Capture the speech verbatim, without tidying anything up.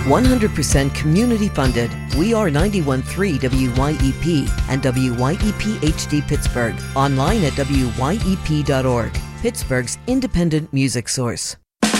one hundred percent community funded. We are ninety-one point three W Y E P and W Y E P H D Pittsburgh. Online at W Y E P dot org. Pittsburgh's independent music source.